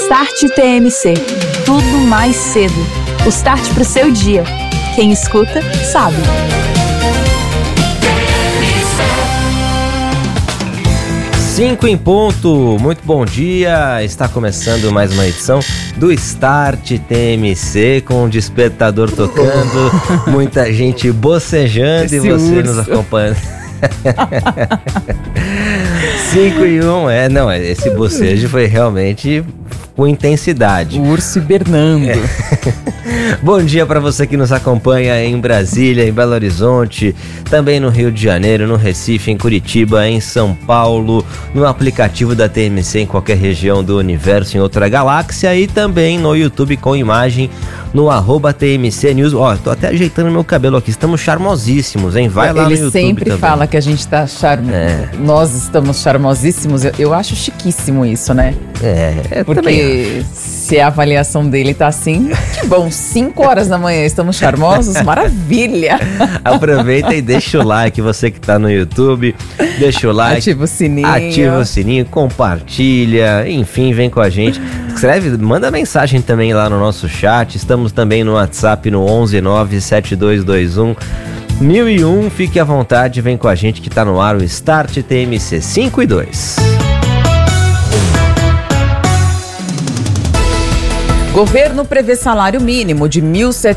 Start TMC. Tudo mais cedo. O start pro seu dia. Quem escuta, sabe. 5 em ponto, muito bom dia, está começando mais uma edição do Start TMC com o despertador tocando, muita gente bocejando e você nos acompanhando. 5 e 1, esse bocejo foi realmente com intensidade. O urso hibernando. Bom dia para você que nos acompanha em Brasília, em Belo Horizonte, também no Rio de Janeiro, no Recife, em Curitiba, em São Paulo, no aplicativo da TMC em qualquer região do universo, em outra galáxia, e também no YouTube com imagem no @TMC News. Tô até ajeitando meu cabelo aqui, estamos charmosíssimos, hein? Vai lá no YouTube. Ele sempre também fala que a gente tá nós estamos charmosíssimos. Eu acho chiquíssimo isso, né? Porque também. Se a avaliação dele tá assim, que bom, 5 horas da manhã estamos charmosos, maravilha! Aproveita e deixa o like, você que tá no YouTube, deixa o like. Ativa o sininho, compartilha, enfim, vem com a gente. Escreve, manda mensagem também lá no nosso chat, estamos também no WhatsApp no 1197221 1001, fique à vontade, vem com a gente que tá no ar o Start TMC 5 e 2. Governo prevê salário mínimo de R$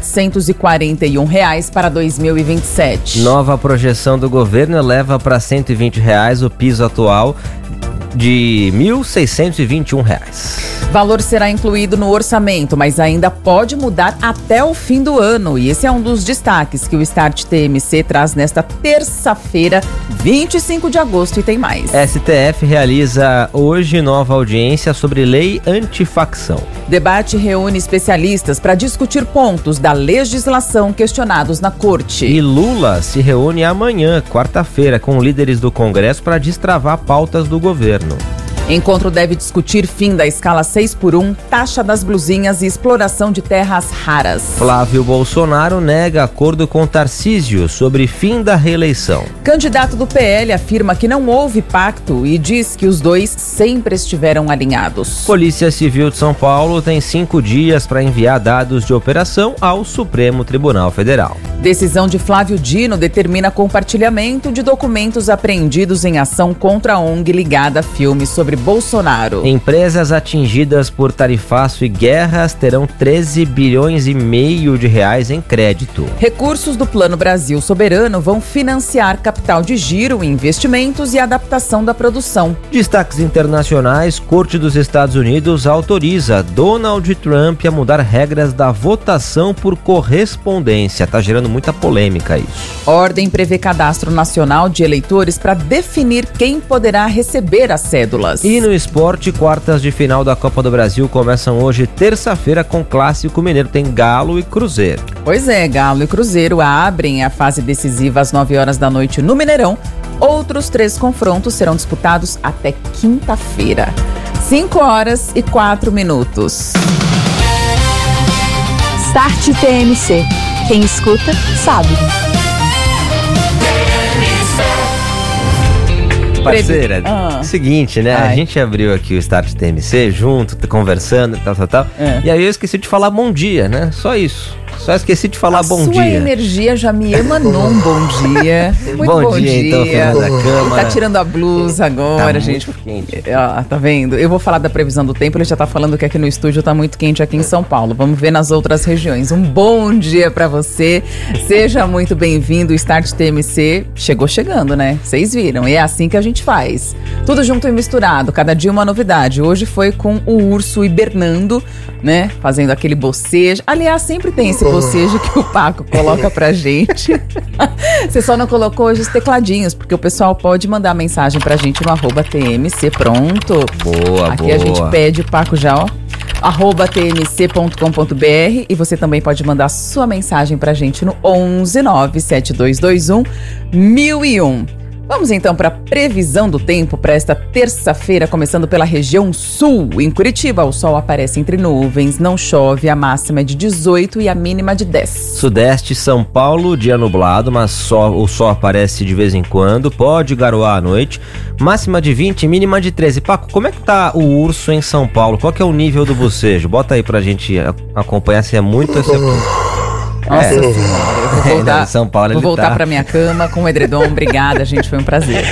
1.741 para 2027. Nova projeção do governo eleva para R$ 120 o piso atual de R$ 1.621. Valor será incluído no orçamento, mas ainda pode mudar até o fim do ano. E esse é um dos destaques que o Start TMC traz nesta terça-feira, 25 de agosto, e tem mais. STF realiza hoje nova audiência sobre lei antifacção. Debate reúne especialistas para discutir pontos da legislação questionados na corte. E Lula se reúne amanhã, quarta-feira, com líderes do Congresso para destravar pautas do governo. Encontro deve discutir fim da escala 6x1, taxa das blusinhas e exploração de terras raras. Flávio Bolsonaro nega acordo com Tarcísio sobre fim da reeleição. Candidato do PL afirma que não houve pacto e diz que os dois sempre estiveram alinhados. Polícia Civil de São Paulo tem 5 dias para enviar dados de operação ao Supremo Tribunal Federal. Decisão de Flávio Dino determina compartilhamento de documentos apreendidos em ação contra a ONG ligada a filmes sobre Bolsonaro. Empresas atingidas por tarifaço e guerras terão 13 bilhões e meio de reais em crédito. Recursos do Plano Brasil Soberano vão financiar capital de giro, investimentos e adaptação da produção. Destaques internacionais: Corte dos Estados Unidos autoriza Donald Trump a mudar regras da votação por correspondência. Tá gerando muita polêmica isso. Ordem prevê cadastro nacional de eleitores para definir quem poderá receber as cédulas. E no esporte, quartas de final da Copa do Brasil começam hoje, terça-feira, com Clássico Mineiro. Tem Galo e Cruzeiro. Pois é, Galo e Cruzeiro abrem a fase decisiva às 9 horas da noite no Mineirão. Outros 3 confrontos serão disputados até quinta-feira. 5 horas e 4 minutos. Start TMC. Quem escuta, sabe. Parceira, seguinte, né? A gente abriu aqui o Start TMC junto, conversando e tal. E aí eu esqueci de falar bom dia, né? Só isso. Só esqueci de falar bom dia. A sua energia já me emanou um bom dia. Muito bom dia. Então, filha da cama. Tá tirando a blusa agora, gente. Quente. Tá vendo? Eu vou falar da previsão do tempo, ele já tá falando que aqui no estúdio tá muito quente aqui em São Paulo. Vamos ver nas outras regiões. Um bom dia pra você. Seja muito bem-vindo. O Start TMC chegou chegando, né? Vocês viram. E é assim que a gente faz. Tudo junto e misturado. Cada dia uma novidade. Hoje foi com o urso hibernando, né? Fazendo aquele bocejo. Aliás, sempre tem esse bocejo que o Paco coloca pra gente. Você só não colocou hoje os tecladinhos, porque o pessoal pode mandar mensagem pra gente no @TMC. Pronto. Boa. Aqui a gente pede o Paco já, ó. @tmc.com.br, e você também pode mandar sua mensagem pra gente no 11 97221 1001. Vamos então para a previsão do tempo para esta terça-feira, começando pela região sul. Em Curitiba, o sol aparece entre nuvens, não chove, a máxima é de 18 e a mínima de 10. Sudeste, São Paulo, dia nublado, mas o sol aparece de vez em quando, pode garoar à noite, máxima de 20, mínima de 13. Paco, como é que tá o urso em São Paulo? Qual que é o nível do bocejo? Bota aí pra gente acompanhar se é muito ou se é pouco. Nossa senhora, eu vou voltar, São Paulo, vou voltar pra minha cama com o edredom. Obrigada, gente, foi um prazer.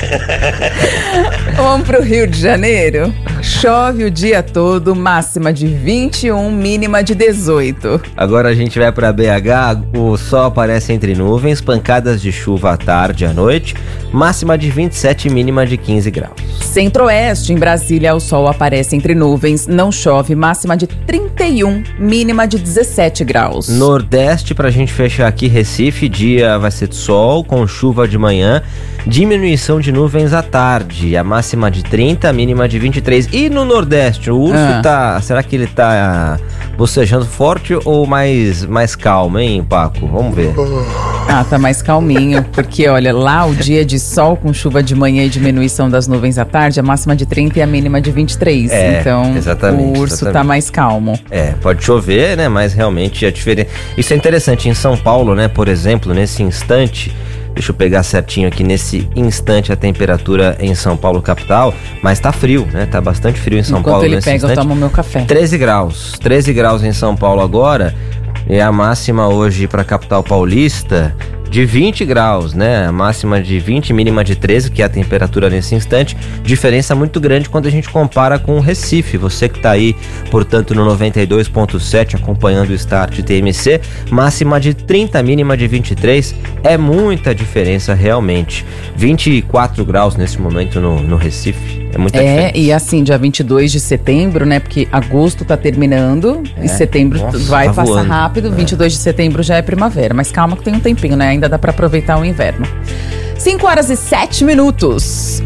Vamos pro Rio de Janeiro. Chove o dia todo, máxima de 21, mínima de 18. Agora a gente vai pra BH, o sol aparece entre nuvens, pancadas de chuva à tarde e à noite, máxima de 27, mínima de 15 graus. Centro-Oeste, em Brasília, o sol aparece entre nuvens, não chove, máxima de 31, mínima de 17 graus. Nordeste, pra gente fechar aqui, Recife, dia vai ser de sol, com chuva de manhã, diminuição de nuvens à tarde, a máxima de 30, a mínima de 23. E no Nordeste, o urso será que ele tá bocejando forte ou mais calmo, hein, Paco? Vamos ver. Tá mais calminho, porque olha, lá o dia de sol com chuva de manhã e diminuição das nuvens à tarde, a máxima de 30 e a mínima de 23. Então, o urso tá mais calmo. Pode chover, né, mas realmente é diferente. Isso é interessante, em São Paulo, né, por exemplo, nesse instante, deixa eu pegar certinho aqui, nesse instante a temperatura em São Paulo capital, mas tá frio, né? Tá bastante frio em São Paulo nesse instante. Enquanto ele pega, eu tomo meu café. 13 graus em São Paulo agora, e a máxima hoje pra capital paulista de 20 graus, né? A máxima de 20, mínima de 13, que é a temperatura nesse instante. Diferença muito grande quando a gente compara com o Recife. Você que tá aí, portanto, no 92.7, acompanhando o Start TMC, máxima de 30, mínima de 23. É muita diferença realmente. 24 graus nesse momento no Recife. É muita diferença. E assim, dia 22 de setembro, né? Porque agosto tá terminando e setembro vai passar voando rápido. 22 de setembro já é primavera. Mas calma que tem um tempinho, né? Ainda dá pra aproveitar o inverno. 5 horas e 7 minutos.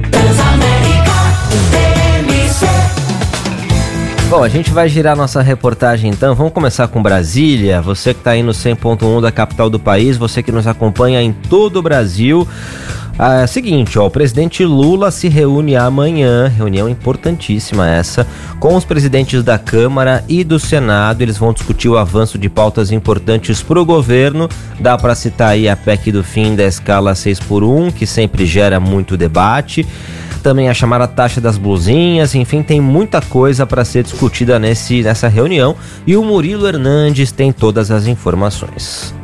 Bom, a gente vai girar nossa reportagem então. Vamos começar com Brasília. Você que está aí no 100.1 da capital do país, você que nos acompanha em todo o Brasil. Seguinte, o presidente Lula se reúne amanhã, reunião importantíssima essa, com os presidentes da Câmara e do Senado. Eles vão discutir o avanço de pautas importantes para o governo. Dá para citar aí a PEC do fim da escala 6x1, que sempre gera muito debate. Também a chamada taxa das blusinhas, enfim, tem muita coisa para ser discutida nessa reunião, e o Murilo Hernandes tem todas as informações.